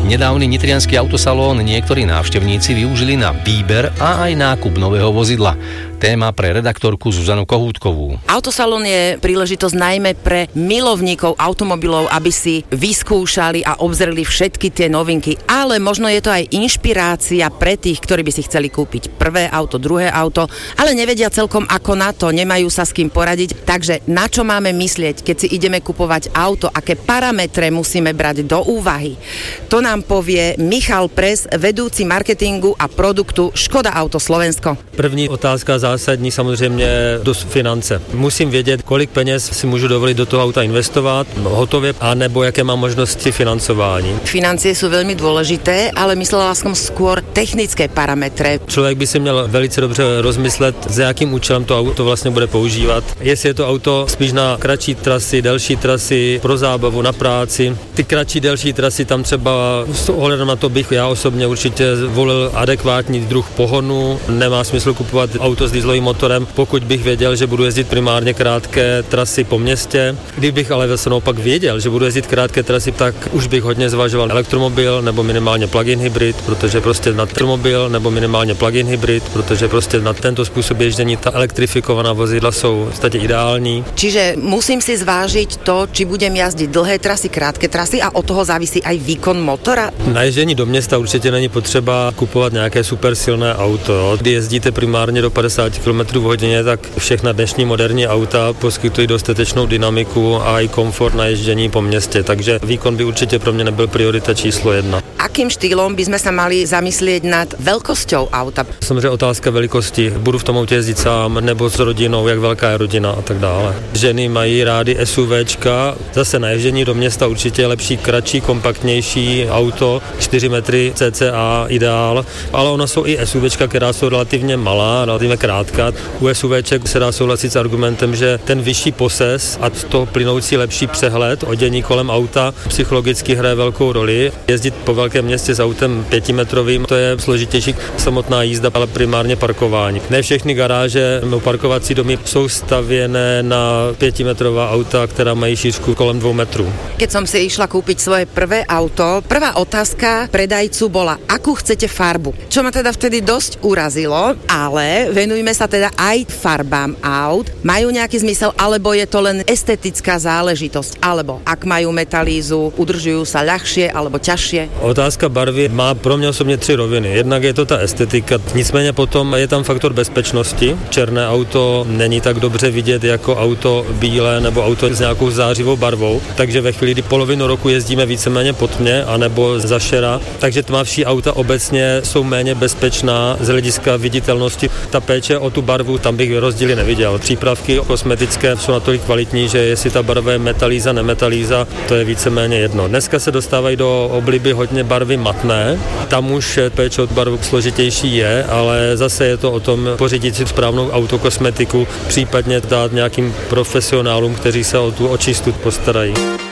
Nedávny nitriansky autosalón niektorí návštevníci využili na výber a aj nákup nového vozidla. Téma pre redaktorku Zuzanu Kohútkovú. Autosalón je príležitosť najmä pre milovníkov automobilov, aby si vyskúšali a obzreli všetky tie novinky, ale možno je to aj inšpirácia pre tých, ktorí by si chceli kúpiť prvé auto, druhé auto, ale nevedia celkom ako na to, nemajú sa s kým poradiť. Takže na čo máme myslieť, keď si ideme kupovať auto, aké parametre musíme brať do úvahy? To nám povie Michal Pres, vedúci marketingu a produktu Škoda Auto Slovensko. První otázka zásadní samozřejmě do finance. Musím vědět, kolik peněz si můžu dovolit do toho auta investovat hotově, anebo jaké mám možnosti financování. Financie sú veľmi dôležité, ale myslela som skôr technické parametre. Člověk by si měl velice dobře rozmyslet, za jakým účelem to auto vlastně bude používat. Jestli je to auto spíš na kratší trasy, delší trasy, pro zábavu, na práci. Ty kratší, delší trasy tam třeba s ohledem na to bych já osobně určitě volil adekvátní druh pohonu. Nemá smysl kupovat auto s dieselovým motorem, pokud bych věděl, že budu jezdit primárně krátké trasy po městě. Kdybych ale zase naopak věděl, že budu jezdit krátké trasy, tak už bych hodně zvažoval elektromobil nebo minimálně plug-in hybrid, protože prostě na elektromobil nebo minimálně plug-in hybrid, protože prostě na tento způsob ježdění ta elektrifikovaná vozidla jsou v podstatě ideální. Čiže musím si zvážiť to, či budem jazdiť dlhé trasy, krátke trasy a od toho závisí aj výkon motora. Na ježdění do města určitě není potřeba kupovat nějaké super silné auto. Kdy jezdíte primárně do 50 km v hodině, tak všechna dnešní moderní auta poskytují dostatečnou dynamiku a i komfort na ježdění po městě, takže výkon by určitě pro mě nebyl priorita číslo 1. Akým štýlom by sme sa mali zamyslieť nad veľkosťou auta? Samozřejmě otázka velikosti. Budu v tom autě jezdit sám nebo s rodinou, jak velká je rodina a tak dále. Ženy mají rády SUVčka, zase na ježdění do města určitě je lepší, kratší, kompaktnější auto, 4 metry cca ideál, ale ono jsou i SUVčka, která jsou relativně malá, relativně krátká. U SUVček se dá souhlasit s argumentem, že ten vyšší poses a z toho plynoucí lepší přehled o dění kolem auta psychologicky hraje velkou roli. Jezdit po velkém městě s autem 5metrovým, to je složitější samotná jízda, ale primárně parkování. Ne všechny garáže nebo parkovací domy jsou stavěné na 5metrová auta, která mají šířku kolem 2 metrů. Keď som si išla kúpiť svoje prvé auto, prvá otázka predajcu bola, akú chcete farbu. Čo ma teda vtedy dosť urazilo, ale venujme sa teda aj farbám aut. Majú nejaký zmysel, alebo je to len estetická záležitosť, alebo ak majú metalízu, udržujú sa ľahšie alebo ťažšie. Otázka barvy má pro mě osobně 3 roviny. Jednak je to ta estetika, nicméně potom je tam faktor bezpečnosti. Černé auto není tak dobře vidět jako auto bílé nebo auto s nějakou zářivou barvou, takže ve chvíli, kdy polovinu roku jezdíme víceméně po tmě anebo za šera, takže tmavší auta obecně jsou méně bezpečná z hlediska viditelnosti. Ta péče o tu barvu, tam bych rozdíly neviděl. Přípravky kosmetické jsou natolik kvalitní, že jestli ta barva je metalíza, nemetalíza, to je víceméně jedno. Dneska se dostávají do obliby hodně barvy matné, tam už péče o barvu složitější je, ale zase je to o tom pořídit si správnou autokosmetiku, případně dát nějakým profesionálům, kteří se o tu očistu postarají.